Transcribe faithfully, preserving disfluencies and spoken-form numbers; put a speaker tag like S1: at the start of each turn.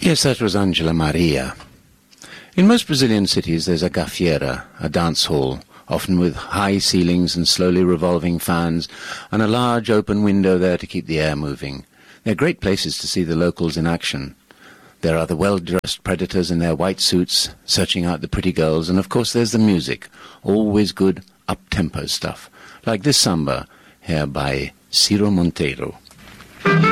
S1: Yes, that was Angela Maria. In most Brazilian cities there's a gafieira, a dance hall, often with high ceilings and slowly revolving fans, and a large open window there to keep the air moving. They're great places to see the locals in action. There are the well-dressed predators in their white suits, searching out the pretty girls, and of course there's the music, always good, up-tempo stuff, like this samba, here by Ciro Monteiro.